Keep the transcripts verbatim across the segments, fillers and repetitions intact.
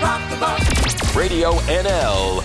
Radio N L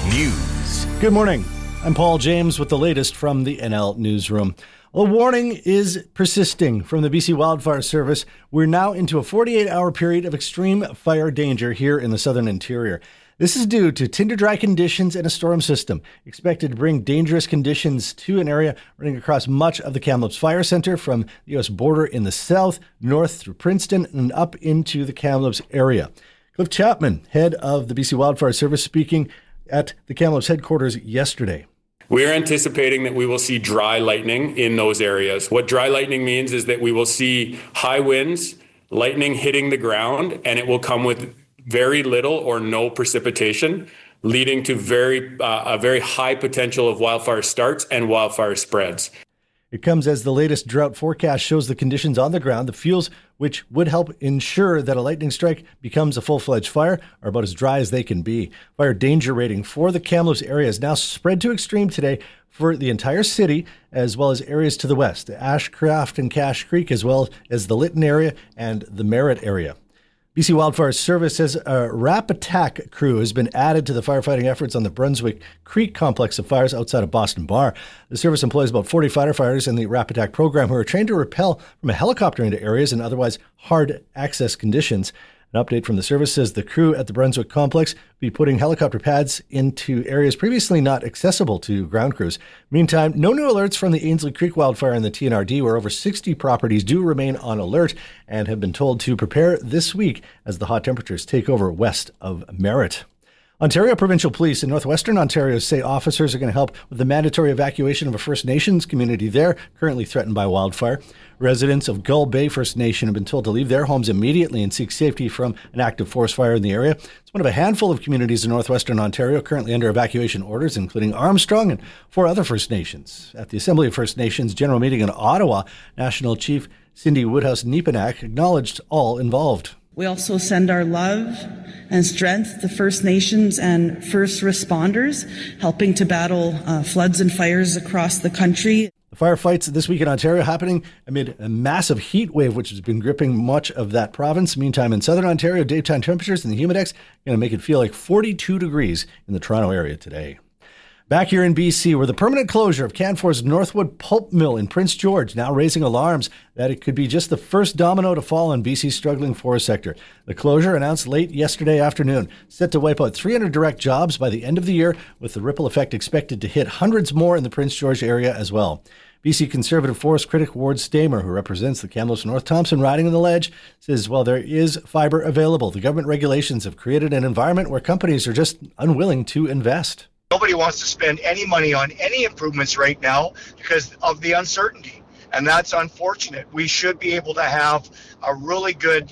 News. Good morning. I'm Paul James with the latest from the N L Newsroom. A warning is persisting from the B C Wildfire Service. We're now into a forty-eight hour period of extreme fire danger here in the southern interior. This is due to tinder dry conditions and a storm system expected to bring dangerous conditions to an area running across much of the Kamloops Fire Center from the U S border in the south, north through Princeton, and up into the Kamloops area. Cliff Chapman, head of the B C Wildfire Service, speaking at the Kamloops headquarters yesterday. We're anticipating that we will see dry lightning in those areas. What dry lightning means is that we will see high winds, lightning hitting the ground, and it will come with very little or no precipitation, leading to very uh, a very high potential of wildfire starts and wildfire spreads. It comes as the latest drought forecast shows the conditions on the ground, the fuels which would help ensure that a lightning strike becomes a full-fledged fire are about as dry as they can be. Fire danger rating for the Kamloops area is now spread to extreme today for the entire city, as well as areas to the west, Ashcraft and Cache Creek, as well as the Lytton area and the Merritt area. B C Wildfire Service says a RAP attack crew has been added to the firefighting efforts on the Brunswick Creek complex of fires outside of Boston Bar. The service employs about forty firefighters in the RAP attack program who are trained to rappel from a helicopter into areas in otherwise hard access conditions. An update from the service says the crew at the Brunswick complex will be putting helicopter pads into areas previously not accessible to ground crews. Meantime, no new alerts from the Ainslie Creek wildfire in the T N R D, where over sixty properties do remain on alert and have been told to prepare this week as the hot temperatures take over west of Merritt. Ontario Provincial Police in northwestern Ontario say officers are going to help with the mandatory evacuation of a First Nations community there, currently threatened by wildfire. Residents of Gull Bay First Nation have been told to leave their homes immediately and seek safety from an active forest fire in the area. It's one of a handful of communities in northwestern Ontario currently under evacuation orders, including Armstrong and four other First Nations. At the Assembly of First Nations general meeting in Ottawa, National Chief Cindy Woodhouse-Nepenak acknowledged all involved. We also send our love and strength to First Nations and first responders, helping to battle uh, floods and fires across the country. The firefights this week in Ontario happening amid a massive heat wave, which has been gripping much of that province. Meantime, in southern Ontario, daytime temperatures in the Humidex are going to make it feel like forty-two degrees in the Toronto area today. Back here in B C, where the permanent closure of Canfor's Northwood Pulp Mill in Prince George now raising alarms that it could be just the first domino to fall on B C's struggling forest sector. The closure, announced late yesterday afternoon, set to wipe out three hundred direct jobs by the end of the year, with the ripple effect expected to hit hundreds more in the Prince George area as well. B C Conservative forest critic Ward Stamer, who represents the Kamloops North Thompson riding on the ledge, says while there is fiber available, the government regulations have created an environment where companies are just unwilling to invest. Nobody wants to spend any money on any improvements right now because of the uncertainty, and that's unfortunate. We should be able to have a really good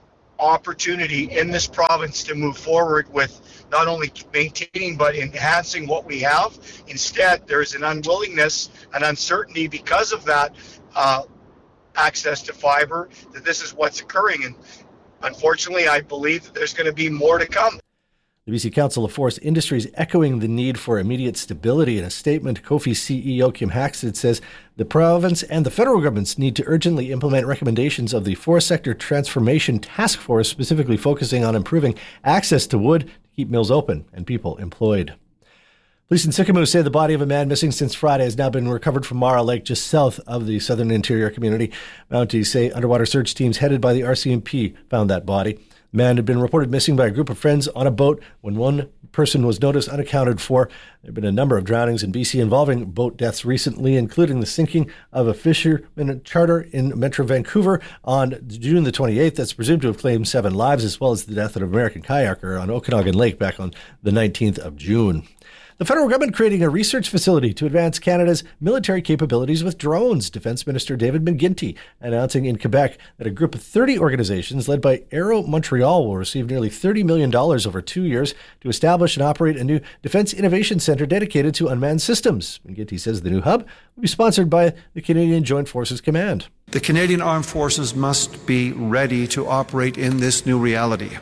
opportunity in this province to move forward with not only maintaining but enhancing what we have. Instead, there's an unwillingness and uncertainty because of that uh, access to fiber, that this is what's occurring. And unfortunately, I believe that there's going to be more to come. The B C Council of Forest Industries echoing the need for immediate stability. In a statement, Kofi C E O Kim Haxted says the province and the federal governments need to urgently implement recommendations of the Forest Sector Transformation Task Force, specifically focusing on improving access to wood to keep mills open and people employed. Police in Sycamore say the body of a man missing since Friday has now been recovered from Mara Lake, just south of the southern interior community. Mounties say underwater search teams headed by the R C M P found that body. The man had been reported missing by a group of friends on a boat when one person was noticed unaccounted for. There have been a number of drownings in B C involving boat deaths recently, including the sinking of a fisherman charter in Metro Vancouver on June the twenty-eighth that's presumed to have claimed seven lives, as well as the death of an American kayaker on Okanagan Lake back on the nineteenth of June. The federal government creating a research facility to advance Canada's military capabilities with drones. Defense Minister David McGuinty announcing in Quebec that a group of thirty organizations led by Aero Montreal will receive nearly thirty million dollars over two years to establish and operate a new Defense Innovation Centre dedicated to unmanned systems. McGuinty says the new hub will be sponsored by the Canadian Joint Forces Command. The Canadian Armed Forces must be ready to operate in this new reality.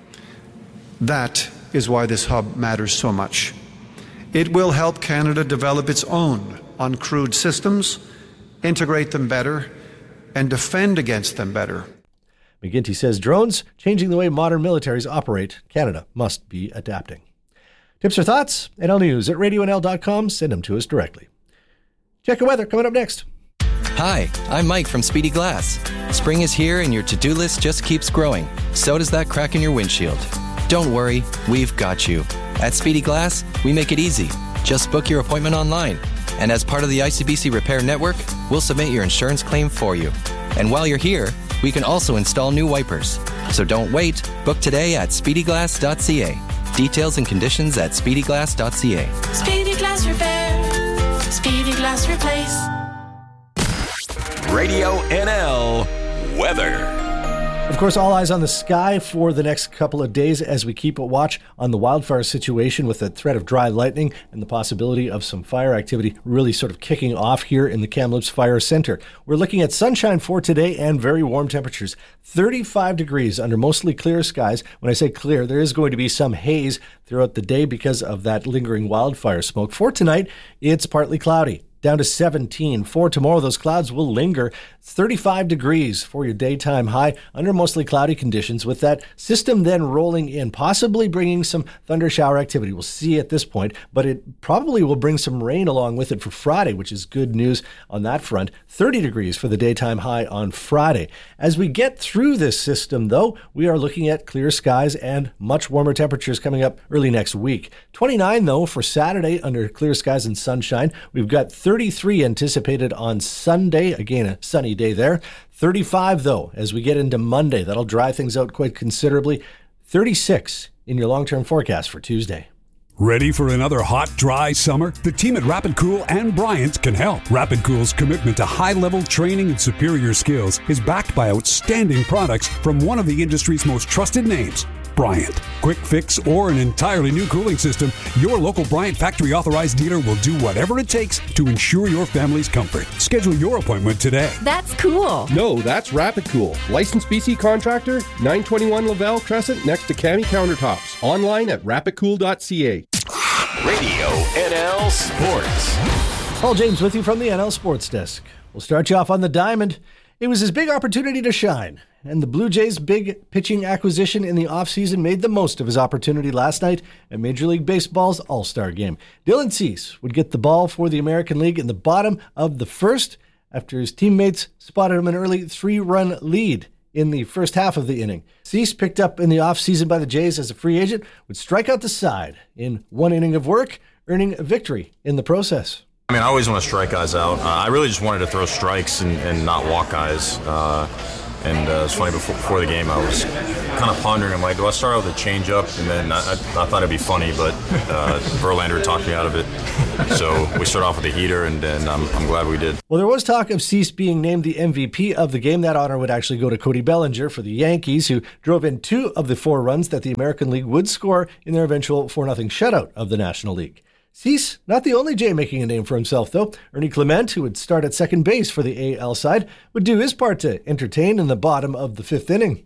That is why this hub matters so much. It will help Canada develop its own uncrewed systems, integrate them better, and defend against them better. McGinty says drones changing the way modern militaries operate. Canada must be adapting. Tips or thoughts? N L News at radio n l dot com. Send them to us directly. Check the weather coming up next. Hi, I'm Mike from Speedy Glass. Spring is here and your to-do list just keeps growing. So does that crack in your windshield. Don't worry, we've got you. At Speedy Glass, we make it easy. Just book your appointment online. And as part of the I C B C Repair Network, we'll submit your insurance claim for you. And while you're here, we can also install new wipers. So don't wait. Book today at speedy glass dot c a. Details and conditions at speedy glass dot c a. Speedy Glass Repair. Speedy Glass Replace. Radio N L weather. Of course, all eyes on the sky for the next couple of days as we keep a watch on the wildfire situation with the threat of dry lightning and the possibility of some fire activity really sort of kicking off here in the Kamloops Fire Center. We're looking at sunshine for today and very warm temperatures. thirty-five degrees under mostly clear skies. When I say clear, there is going to be some haze throughout the day because of that lingering wildfire smoke. For tonight, it's partly cloudy. Down to seventeen. For tomorrow, those clouds will linger. It's thirty-five degrees for your daytime high under mostly cloudy conditions, with that system then rolling in, possibly bringing some thunder shower activity. We'll see at this point, but it probably will bring some rain along with it for Friday, which is good news on that front. thirty degrees for the daytime high on Friday. As we get through this system, though, we are looking at clear skies and much warmer temperatures coming up early next week. twenty-nine, though, for Saturday under clear skies and sunshine. We've got thirty-three anticipated on Sunday. Again, a sunny day there. thirty-five, though, as we get into Monday. That'll dry things out quite considerably. thirty-six in your long-term forecast for Tuesday. Ready for another hot, dry summer? The team at Rapid Cool and Bryant can help. Rapid Cool's commitment to high-level training and superior skills is backed by outstanding products from one of the industry's most trusted names, Bryant. Quick fix or an entirely new cooling system, your local Bryant factory authorized dealer will do whatever it takes to ensure your family's comfort. Schedule your appointment today. That's cool. No, that's Rapid Cool. Licensed B C contractor, nine twenty-one Laval Crescent next to Cami Countertops. Online at rapid cool dot c a. Radio N L Sports. Paul James with you from the N L Sports Desk. We'll start you off on the diamond. It was his big opportunity to shine, and the Blue Jays' big pitching acquisition in the offseason made the most of his opportunity last night at Major League Baseball's All-Star Game. Dylan Cease would get the ball for the American League in the bottom of the first after his teammates spotted him an early three-run lead in the first half of the inning. Cease, picked up in the offseason by the Jays as a free agent, would strike out the side in one inning of work, earning a victory in the process. I mean, I always want to strike guys out. Uh, I really just wanted to throw strikes and, and not walk guys. Uh, and uh, it's funny, before, before the game, I was kind of pondering. I'm like, do I start out with a changeup? And then I, I, I thought it'd be funny, but uh, Verlander talked me out of it. So we start off with a heater, and, and I'm, I'm glad we did. Well, there was talk of Cease being named the M V P of the game. That honor would actually go to Cody Bellinger for the Yankees, who drove in two of the four runs that the American League would score in their eventual four nothing shutout of the National League. Cease, not the only Jay making a name for himself, though. Ernie Clement, who would start at second base for the A L side, would do his part to entertain in the bottom of the fifth inning.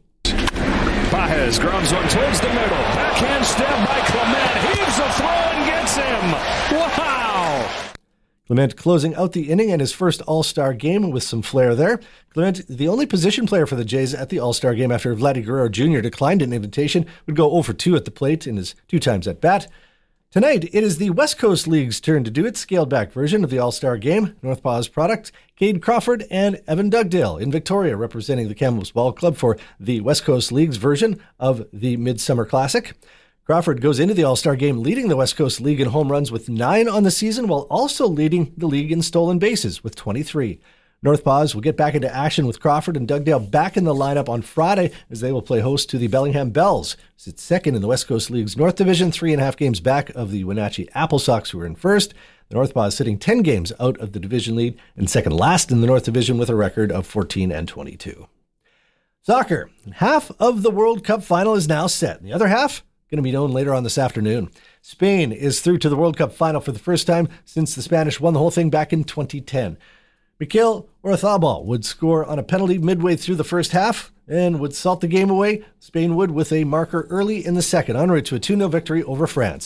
Baez grounds one towards the middle. Backhand stab by Clement. Heaves a throw and gets him. Wow! Clement closing out the inning and his first All-Star game with some flair there. Clement, the only position player for the Jays at the All-Star game after Vladdy Guerrero Junior declined an invitation, would go zero for two at the plate in his two times at bat. Tonight, it is the West Coast League's turn to do its scaled-back version of the All-Star Game. Northpaw's product, Cade Crawford and Evan Dugdale in Victoria, representing the Kamloops Ball Club for the West Coast League's version of the Midsummer Classic. Crawford goes into the All-Star Game leading the West Coast League in home runs with nine on the season, while also leading the league in stolen bases with twenty-three. Northpaws will get back into action with Crawford and Dugdale back in the lineup on Friday as they will play host to the Bellingham Bells. It's second in the West Coast League's North Division, three and a half games back of the Wenatchee Apple Sox, who are in first. The Northpaws sitting ten games out of the division lead and second last in the North Division with a record of fourteen and twenty-two. Soccer. Half of the World Cup final is now set. The other half going to be known later on this afternoon. Spain is through to the World Cup final for the first time since the Spanish won the whole thing back in twenty ten. Mikhail Oyarzabal would score on a penalty midway through the first half and would salt the game away. Spain would with a marker early in the second, en route to a two nil victory over France.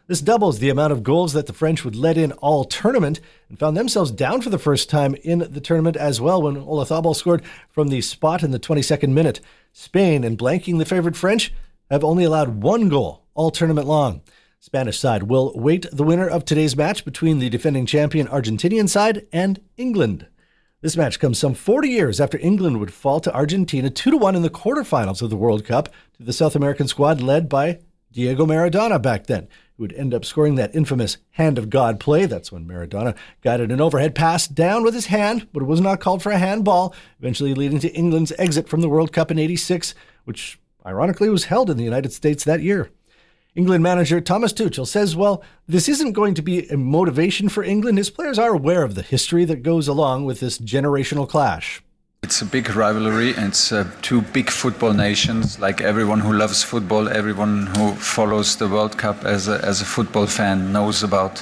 This doubles the amount of goals that the French would let in all tournament and found themselves down for the first time in the tournament as well when Olazabal scored from the spot in the twenty-second minute. Spain, and blanking the favourite French, have only allowed one goal all tournament long. Spanish side will wait the winner of today's match between the defending champion Argentinian side and England. This match comes some forty years after England would fall to Argentina two to one in the quarterfinals of the World Cup to the South American squad led by Diego Maradona back then, who would end up scoring that infamous hand of God play. That's when Maradona guided an overhead pass down with his hand, but it was not called for a handball, eventually leading to England's exit from the World Cup in eighty-six, which ironically was held in the United States that year. England manager Thomas Tuchel says, well, this isn't going to be a motivation for England. His players are aware of the history that goes along with this generational clash. It's a big rivalry, and it's uh, two big football nations. Like everyone who loves football, everyone who follows the World Cup as a, as a football fan knows about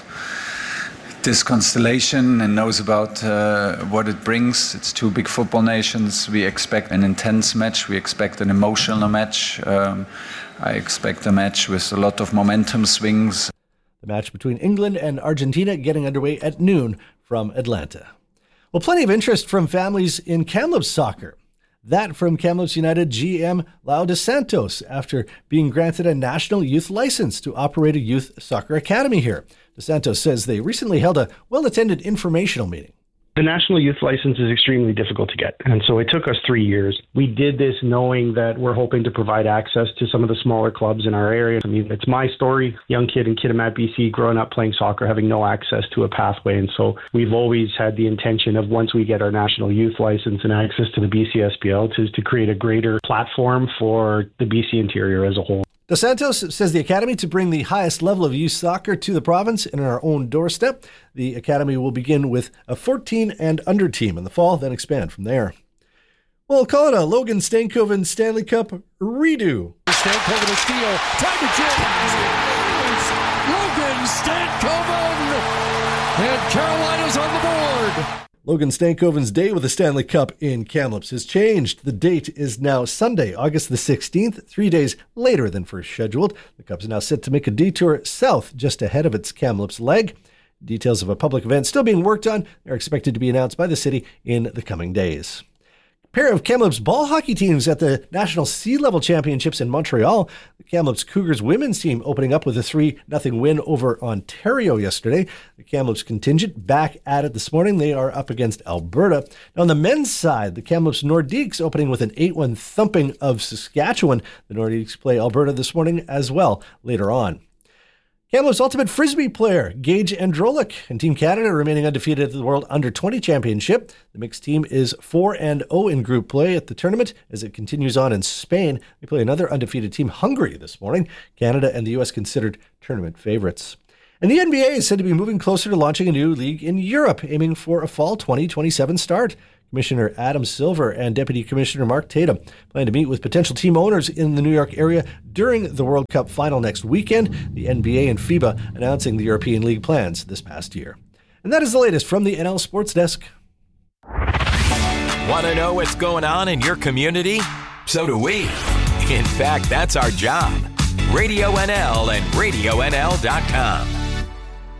this constellation and knows about uh, what it brings. It's two big football nations. We expect an intense match. We expect an emotional match. Um, I expect a match with a lot of momentum swings. The match between England and Argentina getting underway at noon from Atlanta. Well, plenty of interest from families in Kamloops soccer. That from Kamloops United G M Lau Dos Santos after being granted a national youth license to operate a youth soccer academy here. Dos Santos says they recently held a well-attended informational meeting. The national youth license is extremely difficult to get, and so it took us three years. We did this knowing that we're hoping to provide access to some of the smaller clubs in our area. I mean, it's my story, young kid in Kitimat, B C, growing up playing soccer, having no access to a pathway, and so we've always had the intention of once we get our national youth license and access to the B C S P L to, to create a greater platform for the B C interior as a whole. Dos Santos says the academy to bring the highest level of youth soccer to the province in our own doorstep. The academy will begin with a fourteen and under team in the fall, then expand from there. We'll call it a Logan Stankoven Stanley Cup redo. Stankoven a steal, tied to James. Logan Stankoven, and Carolina's on the board. Logan Stankoven's day with the Stanley Cup in Kamloops has changed. The date is now Sunday, August the sixteenth, three days later than first scheduled. The Cup is now set to make a detour south just ahead of its Kamloops leg. Details of a public event still being worked on are expected to be announced by the city in the coming days. A pair of Kamloops ball hockey teams at the National Sea-Level Championships in Montreal. The Kamloops Cougars women's team opening up with a three nothing win over Ontario yesterday. The Kamloops contingent back at it this morning. They are up against Alberta. Now on the men's side, the Kamloops Nordiques opening with an eight one thumping of Saskatchewan. The Nordiques play Alberta this morning as well later on. Kamloops Ultimate Frisbee player Gage Androlic and Team Canada remaining undefeated at the World Under twenty Championship. The mixed team is four and oh in group play at the tournament as it continues on in Spain. They play another undefeated team, Hungary, this morning. Canada and the U S considered tournament favorites. And the N B A is said to be moving closer to launching a new league in Europe, aiming for a fall twenty twenty-seven start. Commissioner Adam Silver and Deputy Commissioner Mark Tatum plan to meet with potential team owners in the New York area during the World Cup final next weekend. The N B A and FIBA announcing the European League plans this past year. And that is the latest from the N L Sports Desk. Want to know what's going on in your community? So do we. In fact, that's our job. Radio N L and radio N L dot com.